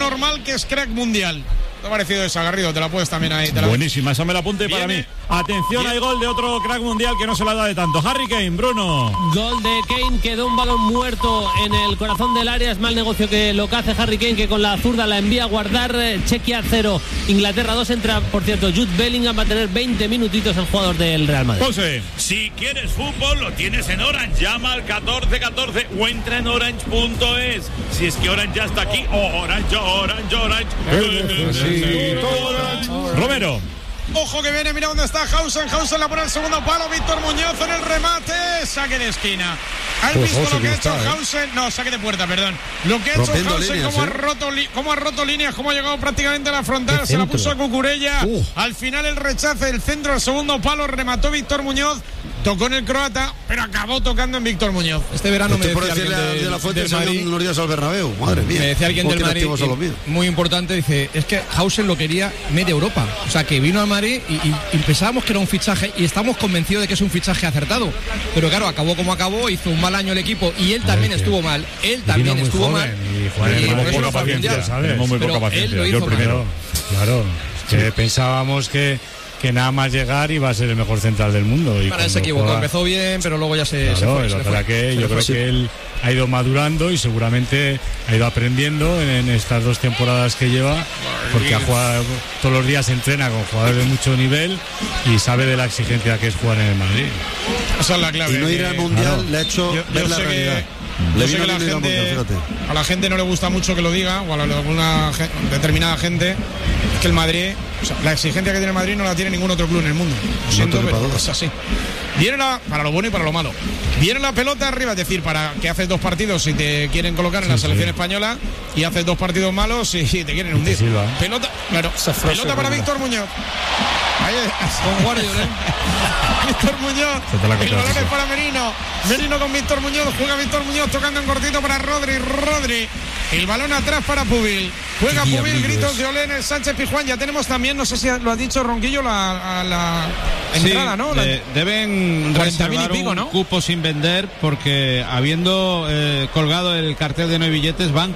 normal que es crack mundial. ¿Te ha parecido esa, Garrido? Te la puedes también ahí. Buenísima, esa me la apunte para mí. Atención, hay gol de otro crack mundial que no se la da de tanto. Harry Kane, Bruno. Gol de Kane, quedó un balón muerto en el corazón del área. Es mal negocio que lo que hace Harry Kane, que con la zurda la envía a guardar. Chequia 0, Inglaterra 2. Entra, por cierto, Jude Bellingham, va a tener 20 minutitos el jugador del Real Madrid. José. Si quieres fútbol, lo tienes en Orange. Llama al 1414 o entra en orange.es. Si es que Orange ya está aquí. Orange. Romero. Ojo que viene, mira dónde está Hausen la pone el segundo palo, Víctor Muñoz en el remate, saque de esquina. ¿Has visto lo que ha hecho Hausen? No, saque de puerta, perdón. Lo que ha hecho Hausen, cómo ha roto líneas, cómo ha llegado prácticamente a la frontal, se la puso a Cucurella. Al final el rechace, el centro, el segundo palo, remató Víctor Muñoz, tocó en el croata, pero acabó tocando en Víctor Muñoz. Este verano me decía alguien de la Fuente salió unos días al Bernabéu, madre mía. Me decía alguien del Madrid, muy importante, dice, es que Hausen lo quería media Europa, o sea, que vino al Madrid y pensábamos que era un fichaje y estamos convencidos de que es un fichaje acertado, pero claro, acabó como acabó, hizo un mal año el equipo y él también estuvo mal, tenemos muy poca paciencia, ¿sabes? Tenemos muy poca paciencia. Yo el primero, claro, que pensábamos que nada más llegar iba a ser el mejor central del mundo. Y para él se equivocó, empezó bien, pero luego ya se fue. Yo creo que él ha ido madurando y seguramente ha ido aprendiendo en estas 2 temporadas que lleva, porque ha jugado todos los días, entrena con jugadores de mucho nivel y sabe de la exigencia que es jugar en el Madrid. Esa es la clave. Y no ir al Mundial le ha hecho ver la realidad. Yo sé que a la gente no le gusta mucho que lo diga, o a alguna determinada gente, es que el Madrid, o sea, la exigencia que tiene el Madrid no la tiene ningún otro club en el mundo. Lo siento, pero es así. Viene para lo bueno y para lo malo. Viene la pelota arriba, es decir, para que haces 2 partidos si te quieren colocar en la selección española y haces 2 partidos malos si te quieren hundir. Pelota, claro, pelota para Víctor Muñoz. Ahí con Guardiola. Víctor Muñoz. El balón es para Merino. Merino con Víctor Muñoz. Juega Víctor Muñoz tocando en cortito para Rodri. El balón atrás para Pubil. Juega Pubil, gritos de Olé en el Sánchez Pizjuán. Ya tenemos también, no sé si lo ha dicho Ronquillo, la entrada, ¿no? Deben reservar un cupo sin vender porque habiendo colgado el cartel de no hay billetes van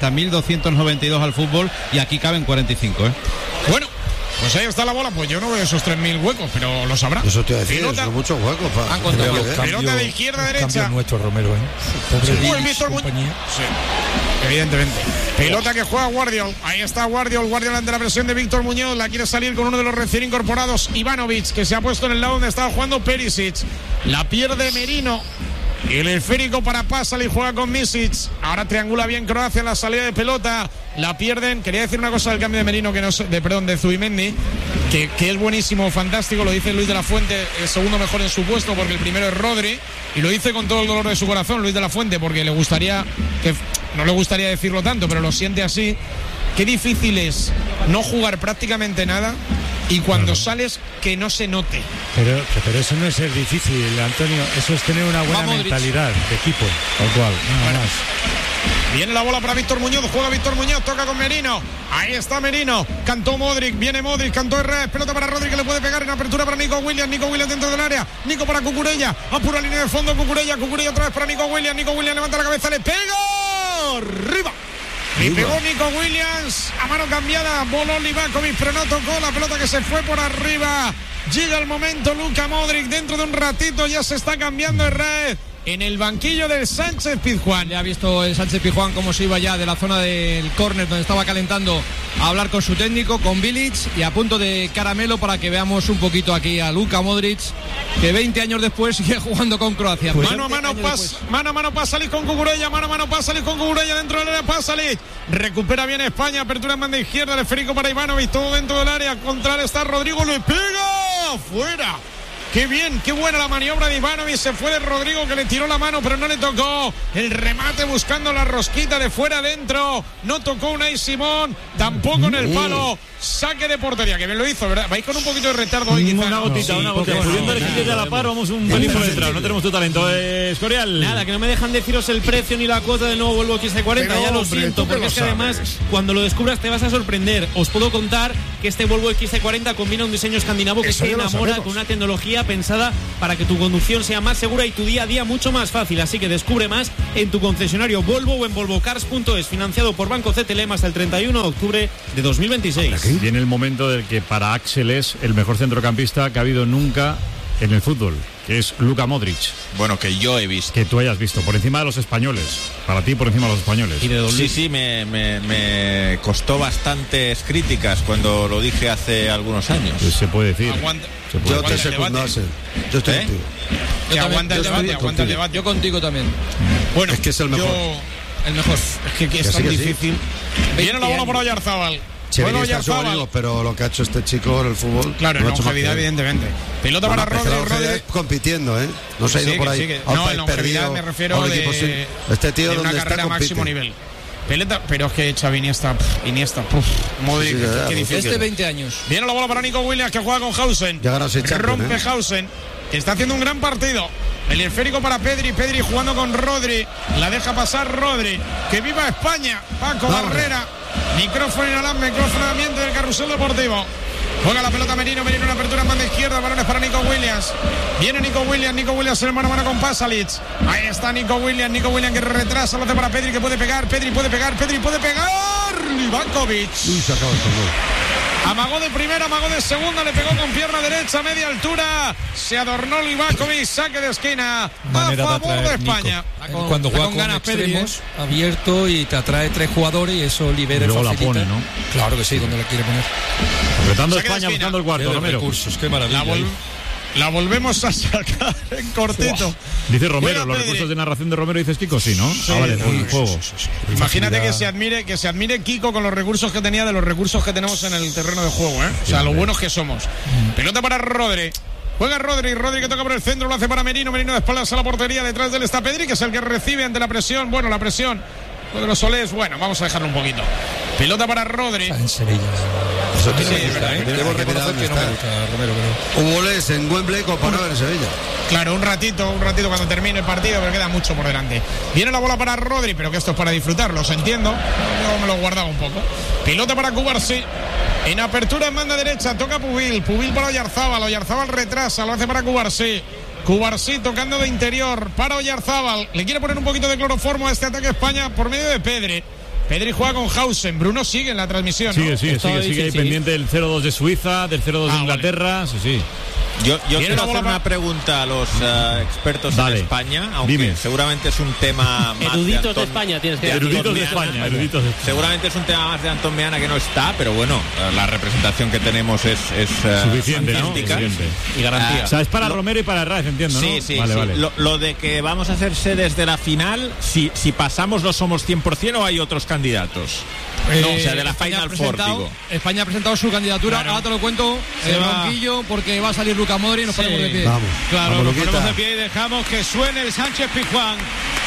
40.292 al fútbol y aquí caben 45. Bueno, pues ahí está la bola. Pues yo no veo esos 3.000 huecos, pero lo sabrá. Eso te iba a decir, son muchos huecos. Pelota de izquierda a derecha. Nuestro Romero, Víctor Muñoz. Sí, evidentemente. Pelota que juega Guardiol. Ahí está Guardiol ante la presión de Víctor Muñoz. La quiere salir con uno de los recién incorporados, Ivanovic, que se ha puesto en el lado donde estaba jugando Perisic. La pierde Merino. El esférico para Pasalic, juega con Misic. Ahora triangula bien Croacia en la salida de pelota. La pierden. Quería decir una cosa del cambio de Merino, de Zubimendi, que es buenísimo, fantástico. Lo dice Luis de la Fuente, el segundo mejor en su puesto, porque el primero es Rodri. Y lo dice con todo el dolor de su corazón, Luis de la Fuente, porque no le gustaría decirlo tanto, pero lo siente así. Qué difícil es no jugar prácticamente nada y cuando sales que no se note. Pero eso no es ser difícil, Antonio, eso es tener una buena mentalidad de equipo, tal cual, nada más. Viene la bola para Víctor Muñoz, juega Víctor Muñoz, toca con Merino, ahí está Merino, cantó Modric, viene Modric, cantó Herrera, pelota para Rodri que le puede pegar en apertura para Nico Williams dentro del área, Nico para Cucurella, apura línea de fondo, Cucurella otra vez para Nico Williams levanta la cabeza, le pega, arriba. Le pegó Nico Williams a mano cambiada, voló Livakovic, pero no tocó la pelota que se fue por arriba. Llega el momento, Luka Modric, dentro de un ratito ya se está cambiando el red en el banquillo del Sánchez Pizjuán. Ya ha visto el Sánchez Pizjuán cómo se iba ya de la zona del córner donde estaba calentando a hablar con su técnico, con Bilic, y a punto de caramelo para que veamos un poquito aquí a Luka Modric, que 20 años después sigue jugando con Croacia. Pues mano a mano Pasalic con Cucurella, dentro del área Pasalic. Recupera bien España, apertura en banda izquierda, el esférico para Ivanovic, todo dentro del área, contra él está Rodrigo, le pega, fuera. Qué bien, qué buena la maniobra de Ivanovic, se fue de Rodrigo que le tiró la mano pero no le tocó, el remate buscando la rosquita de fuera adentro, no tocó Unai Simón, tampoco en el palo, saque de portería, que bien lo hizo, ¿verdad? Vais con un poquito de retardo hoy, quizá. Una gotita. Pudiendo elegir a la par, vamos un pelín por detrás, no tenemos tu talento, Escorial. Nada, que no me dejan deciros el precio ni la cuota del nuevo Volvo XC40, ya lo siento, porque es que además, cuando lo descubras te vas a sorprender. Os puedo contar que este Volvo XC40 combina un diseño escandinavo que se enamora con una tecnología pensada para que tu conducción sea más segura y tu día a día mucho más fácil. Así que descubre más en tu concesionario Volvo o en volvocars.es, financiado por Banco CTLM hasta el 31 de octubre de 2026. Viene el momento del que para Axel es el mejor centrocampista que ha habido nunca en el fútbol, que es Luka Modric. Bueno, que yo he visto. Que tú hayas visto, por encima de los españoles. Para ti, por encima de los españoles. Sí, me costó bastantes críticas cuando lo dije hace algunos años. Pues se puede decir. Yo te secundo, Axel. Yo estoy contigo. Aguanta el debate. Yo contigo también. Bueno, es que es el mejor. El mejor. Es que es tan difícil. Viene la bola por Oyarzábal. Bueno, Oyarzábal, pero lo que ha hecho este chico en el fútbol. Claro, en longevidad, evidentemente. Pelota para Rodri. Compitiendo, ¿eh? No se ha ido por ahí. No, en longevidad me refiero de este tío de una carrera máximo nivel. Pelota, pero es que Xavi Iniesta, Modric, qué difícil. 20 años. Viene la bola para Nico Williams, que juega con Hausen. Rompe Hausen, que está haciendo un gran partido. El esférico para Pedri jugando con Rodri. La deja pasar Rodri. ¡Que viva España! Paco Barrera. Micrófono inalámbrico, microfonamiento del carrusel deportivo. Juega la pelota Merino en apertura en banda izquierda. Balones para Nico Williams. Viene Nico Williams en el mano a mano con Pasalic. Ahí está Nico Williams que retrasa, lo hace para Pedri, que puede pegar. Pedri puede pegar. Livakovic. Se acaba el gol. Amagó de primera, amagó de segunda, le pegó con pierna derecha, media altura. Se adornó Livakovic, saque de esquina a favor de España. Cuando juega con ganas Pedri, abierto y te atrae 3 jugadores y eso libera y luego facilita. La pone, ¿no? Claro que sí, donde la quiere poner. Apretando España, buscando el cuarto, Romero. Recursos, qué maravilla. La volvemos a sacar en cortito. Wow. Dice Romero, los recursos de narración de Romero, dices Kiko, sí, ¿no? Sí, vale, el juego. Imagínate que se admire Kiko con los recursos que tenía de los recursos que tenemos en el terreno de juego, ¿eh? O sea, lo buenos que somos. Pelota para Rodri. Juega Rodri que toca por el centro, lo hace para Merino de espaldas a la portería, detrás de él está Pedri, que es el que recibe ante la presión. Bueno, la presión de los Solés, bueno, vamos a dejarlo un poquito. Pelota para Rodri. En Sevilla. Eso sí, debo reconocer que no me gusta, Romero. Hubo goles en Wembley comparado en Sevilla. Claro, un ratito cuando termine el partido, pero queda mucho por delante. Viene la bola para Rodri, pero que esto es para disfrutarlo, os entiendo. Yo me lo guardaba un poco. Pelota para Cubarsí. En apertura en banda derecha, toca Pubil para Oyarzábal retrasa, lo hace para Cubarsí tocando de interior para Oyarzábal. Le quiere poner un poquito de cloroformo a este ataque a España por medio de Pedri juega con Hausen. Bruno sigue en la transmisión, ¿no? Sigue ahí pendiente del 0-2 de Suiza, del 0-2 de Inglaterra. Vale. Sí. Yo quiero hacer una pregunta a los expertos en España, aunque seguramente es un tema más eruditos de España, tienes que decir. Eruditos de España. Seguramente es un tema más de Antón Meana, que no está, pero bueno, la representación que tenemos es suficiente, fantástica, ¿no? y garantía. O sea, es para Romero y para Raez, entiendo, ¿no? Sí. Vale. Lo de que vamos a hacer sedes de la final, si pasamos, ¿lo somos 100% o hay otros candidatos? O sea, de la Final Four, digo. España ha presentado su candidatura, ahora te lo cuento, banquillo, porque va a salir Luka Modric y nos ponemos de pie. Vamos. Claro, nos ponemos de pie y dejamos que suene el Sánchez Pizjuán.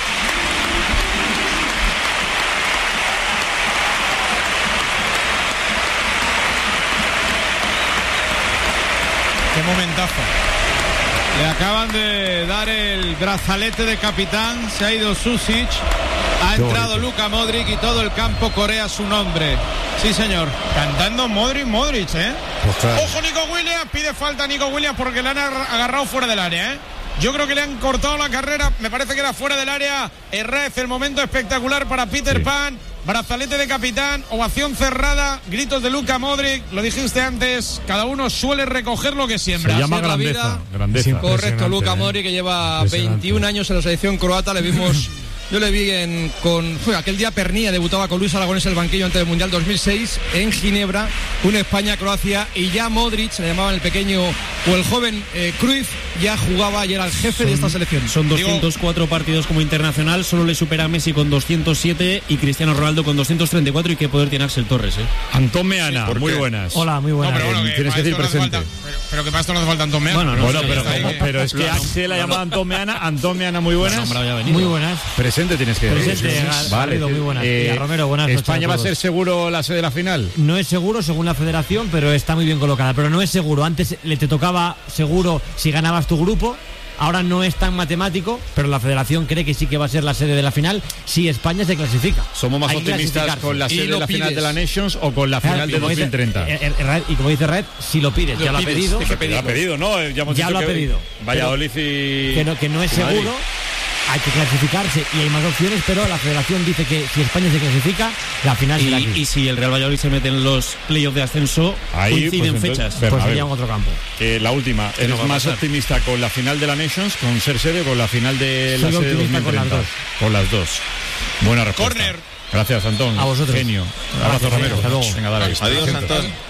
Qué momentazo. Le acaban de dar el brazalete de capitán, se ha ido Susic, ha entrado Luka Modric y todo el campo corea su nombre. Sí, señor. Cantando Modric, ¿eh? Pues claro. Ojo, Nico Williams, pide falta a Nico Williams porque le han agarrado fuera del área, ¿eh? Yo creo que le han cortado la carrera, me parece que era fuera del área. Herrez, el momento espectacular para Peter Pan. Brazalete de capitán, ovación cerrada, gritos de Luka Modric, lo dijiste antes, cada uno suele recoger lo que siembra. Se llama grandeza. Correcto, Luka Modric, que lleva 21 años en la selección croata, le vimos... Yo le vi aquel día Pernilla debutaba con Luis Aragonés en el banquillo antes del Mundial 2006 en Ginebra, una España-Croacia, y ya Modric, se le llamaban el pequeño o el joven Cruyff, ya jugaba y era el jefe de esta selección. Son 204 partidos como internacional, solo le supera a Messi con 207 y Cristiano Ronaldo con 234, y qué poder tiene Axel Torres, ¿eh? Antón Meana, muy buenas. Hola, muy buenas. No, pero tienes que decir presente. Pero que para esto no hace falta Antón Meana. Pero es que Axel ha llamado a Antón Meana, muy buenas. Muy buenas. Presente tienes que decir. Vale, muy buenas. Y a Romero, buenas noches. ¿España va a ser seguro la sede de la final? No es seguro según la federación, pero está muy bien colocada. Pero no es seguro. Antes te tocaba seguro si ganabas tu grupo, ahora no es tan matemático, pero la federación cree que sí que va a ser la sede de la final si España se clasifica. ¿Somos más optimistas con la sede de la final de la Nations o con la final de 2030? Y como dice Red, si lo pides, ya lo ha pedido. Ya ha pedido, ¿no? Ya lo ha pedido. Valladolid y... Que no es seguro. Hay que clasificarse y hay más opciones, pero la federación dice que si España se clasifica, la final será aquí. Y si el Real Valladolid se mete en los playoffs de ascenso, ahí coinciden fechas. Pues sería en otro campo. La última, ¿eres más optimista con la final de la Nations, con ser sede, o con la final de la sede 2030? Con las dos. Buena respuesta. Corner. Gracias, Antón. A vosotros. Genio. Abrazo, Romero. Hasta luego. Venga, dale. Adiós, Antón.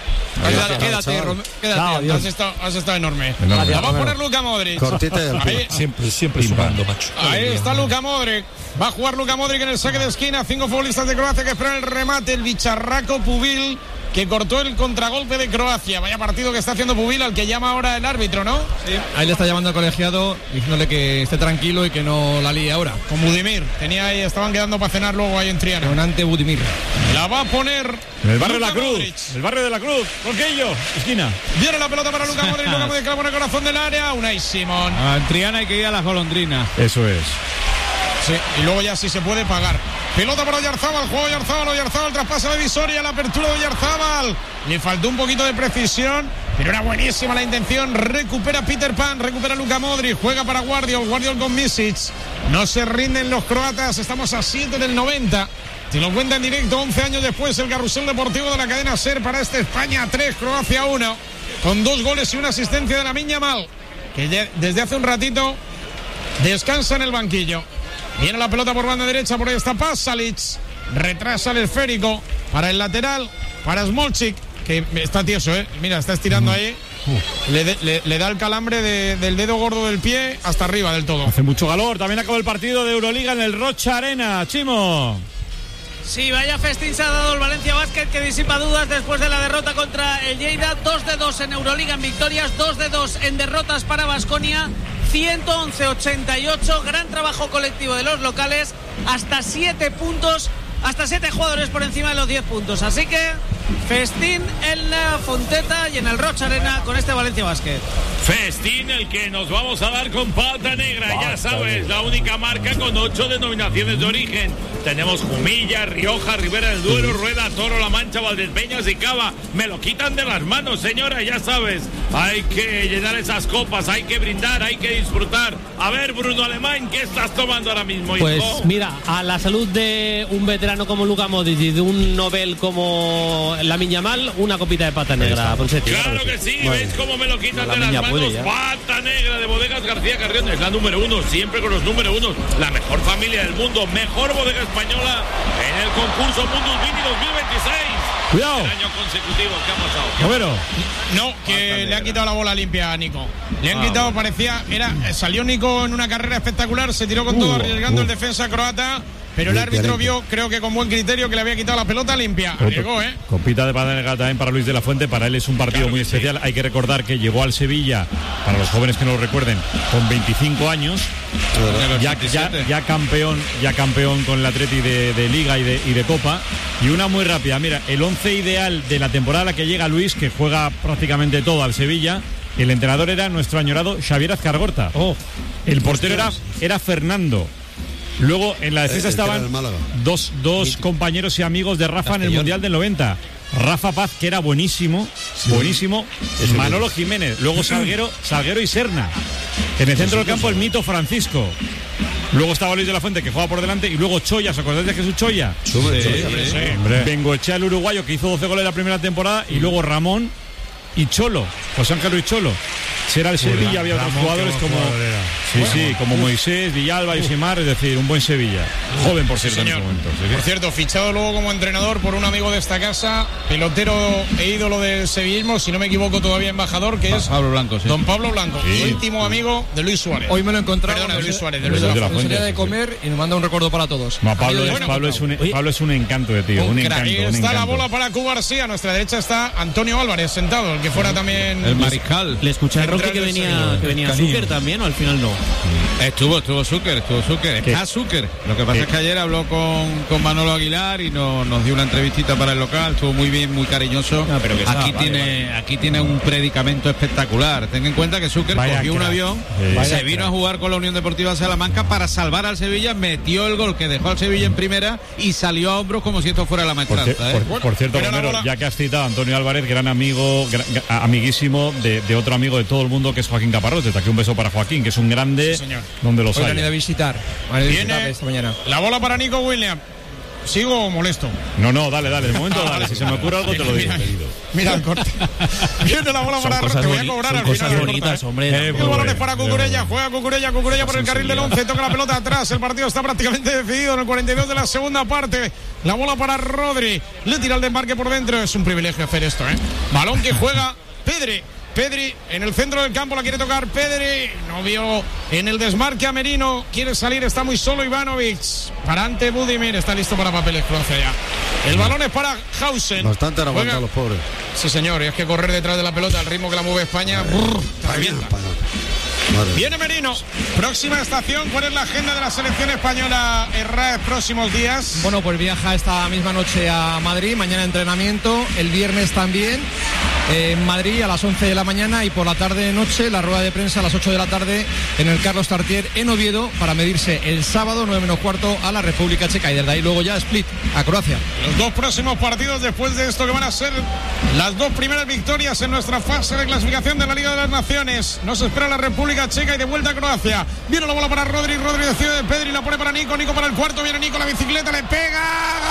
Quédate. Has estado enorme. Gracias, la va a Romero. poner Luka Modric. Cortita y al pie. Siempre sumando, macho. Ahí está Luka Modric. Va a jugar Luka Modric en el saque de esquina. 5 futbolistas de Croacia que esperan el remate. El bicharraco Pubil, que cortó el contragolpe de Croacia. Vaya partido que está haciendo Pubil, al que llama ahora el árbitro, ¿no? Sí, ahí le está llamando al colegiado diciéndole que esté tranquilo y que no la líe ahora. Con Budimir. Estaban quedando para cenar luego ahí en Triana. Con ante Budimir. La va a poner en el barrio de la Luka Cruz. Modric. El barrio de la Cruz. Ronquillo. Esquina. Viene la pelota para Luka Modric. Luka Modric que la pone en el corazón del área. Unai Simón. A Triana hay que ir a las golondrinas. Eso es. Sí, y luego ya sí se puede pagar. Pelota para Oyarzábal, juego Oyarzábal, traspasa la divisoria, la apertura de Oyarzábal. Le faltó un poquito de precisión, pero era buenísima la intención. Recupera Peter Pan, recupera Luka Modric, juega para Guardiol con Misic. No se rinden los croatas, estamos a 7 del 90. Te lo cuenta en directo 11 años después el carrusel deportivo de la cadena SER para España 3, Croacia 1, con 2 goles y una asistencia de Lamine Yamal, que desde hace un ratito descansa en el banquillo. Viene la pelota por banda derecha, por ahí está Pasalic, retrasa el esférico para el lateral, para Smolcic, que está tieso, mira, está estirando ahí. Le da el calambre del dedo gordo del pie hasta arriba del todo. Hace mucho calor. También acabó el partido de Euroliga en el Rocha Arena. Chimo. Sí, vaya festín se ha dado el Valencia Basket, que disipa dudas después de la derrota contra el Lleida. 2-2 en Euroliga en victorias, 2-2 en derrotas para Baskonia. 111-88, gran trabajo colectivo de los locales, hasta 7 puntos, hasta 7 jugadores por encima de los 10 puntos. Así que festín en la Fonteta y en el Rocha Arena con este Valencia Basket. Festín el que nos vamos a dar con Pata Negra, ya sabes, la única marca con 8 denominaciones de origen. Tenemos Jumilla, Rioja, Ribera del Duero, Rueda, Toro, La Mancha, Valdespeñas y Cava. Me lo quitan de las manos, señora, ya sabes. Hay que llenar esas copas, hay que brindar, hay que disfrutar. A ver, Bruno Alemán, ¿qué estás tomando ahora mismo, hijo? Pues mira, a la salud de un veterano como Luka Modric y de un Nobel como Lamine Yamal, una copita de Pata Negra, Ponsetti. Claro que sí, ¿veis cómo me lo quitan de las manos? Pata Negra de Bodegas García Carrión, es la número 1, siempre con los número 1, la mejor familia del mundo, mejor bodega española en el concurso Mundus Vini 2026. Cuidado. El año consecutivo, ¿qué ha pasado? Bueno. No, que le ha quitado la bola limpia a Nico. Le han quitado, salió Nico en una carrera espectacular, se tiró con todo arriesgando el defensa croata. Pero el árbitro vio, creo que con buen criterio, que le había quitado la pelota limpia. Arriesgó, Copita de Pata Negra también para Luis de la Fuente. Para él es un partido muy especial. Hay que recordar que llegó al Sevilla, para los jóvenes que no lo recuerden, con 25 años. Ya campeón con el Atleti de Liga y de Copa. Y una muy rápida. Mira, el 11 ideal de la temporada a la que llega Luis, que juega prácticamente todo al Sevilla. El entrenador era nuestro añorado Xavier Azcargorta. El portero era Fernando. Luego en la defensa estaban dos compañeros y amigos de Rafa en el Mundial del 90. Rafa Paz, que era buenísimo. Manolo Jiménez. Luego Salguero y Serna. En el centro del campo el mito Francisco. Luego estaba Luis de la Fuente, que juega por delante. Y luego Choya, ¿os acordáis de Jesús Choya? Sí. Bengoechea, el uruguayo, que hizo 12 goles la primera temporada. Y luego Ramón y Cholo, José Ángel Luis Cholo. Será el Sevilla, había otros jugadores como Moisés, Villalba, Yosimar, es decir, un buen Sevilla. Joven, por cierto, en ese momento. Por cierto, fichado luego como entrenador por un amigo de esta casa, pelotero e ídolo del sevillismo, si no me equivoco, todavía embajador, que es Pablo Blanco, Don Pablo Blanco, íntimo amigo de Luis Suárez. Hoy me lo he encontrado. Perdona, de Luis Suárez, de la Fuente de comer y nos manda un recuerdo para todos. Pablo es un encanto de tío, un encanto. Ahí está la bola para Cuba García, a nuestra derecha está Antonio Álvarez sentado, el que fuera también el mariscal. Le escuché Roque que venía Zucker también, o al final no. Estuvo Zucker. Está Zucker. Lo que pasa es que ayer habló con Manolo Aguilar y nos dio una entrevistita para el local. Estuvo muy bien, muy cariñoso. No, pero aquí tiene un predicamento espectacular. Ten en cuenta que Zucker cogió un avión, se vino a jugar con la Unión Deportiva Salamanca para salvar al Sevilla, metió el gol que dejó al Sevilla en primera y salió a hombros como si esto fuera la maestranza. Por cierto, Romero, ya que has citado a Antonio Álvarez, gran amigo, amiguísimo de otro amigo de todo el mundo, que es Joaquín Caparrós. Desde aquí un beso para Joaquín, que es un grande, donde los hay. Han ido a visitar. Viene esta mañana. La bola para Nico Williams. ¿Sigo o molesto? No, dale, de momento dale. Si se me ocurre algo te lo digo. Mira el corte. Viene la bola para Roque, te voy a cobrar al final. Cosas bonitas, hombre. El balón es para Cucurella, juega Cucurella por el carril del 11, toca la pelota atrás, el partido está prácticamente decidido en el 42 de la segunda parte. La bola para Rodri, le tira el desmarque por dentro, es un privilegio hacer esto, Balón que juega Pedri en el centro del campo, la quiere tocar Pedri, no vio en el desmarque a Merino, quiere salir, está muy solo Ivanovic, para ante Budimir, está listo para papeles Croacia ya. El balón es para Hausen. Bastante han aguantado los pobres. Sí señor, y es que correr detrás de la pelota al ritmo que la mueve España, te revienta. Viene Merino, próxima estación, ¿cuál es la agenda de la selección española en próximos días? Bueno, pues viaja esta misma noche a Madrid, mañana entrenamiento, el viernes también en Madrid a las 11 de la mañana y por la tarde-noche la rueda de prensa a las 8 de la tarde en el Carlos Tartier en Oviedo para medirse el sábado 9 menos cuarto a la República Checa y desde ahí luego ya Split a Croacia. Los dos próximos partidos después de esto que van a ser las dos primeras victorias en nuestra fase de clasificación de la Liga de las Naciones. Nos espera la República Checa y de vuelta a Croacia. Viene la bola para Rodri decide de Pedri, la pone para Nico para el cuarto, viene Nico, la bicicleta, le pega.